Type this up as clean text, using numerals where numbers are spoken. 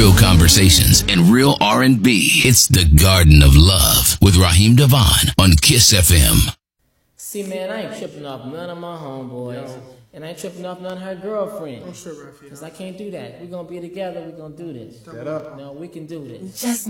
real conversations and real R&B. It's the Garden of Love with Raheem Devon on Kiss FM. See, man, I ain't tripping off none of my homeboys. And I ain't tripping off none of her girlfriends. Don't trip, Raphael. Because I can't do that. We're going to be together. We're going to do this. Set up. No, we can do this. Just